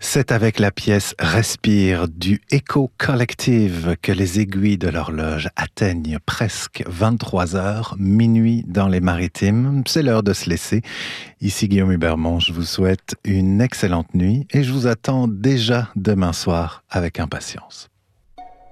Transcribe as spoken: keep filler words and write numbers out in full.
C'est avec la pièce Respire du Echo Collective que les aiguilles de l'horloge atteignent presque vingt-trois heures, minuit dans les Maritimes. C'est l'heure de se laisser. Ici Guillaume Hubermont, je vous souhaite une excellente nuit et je vous attends déjà demain soir avec impatience.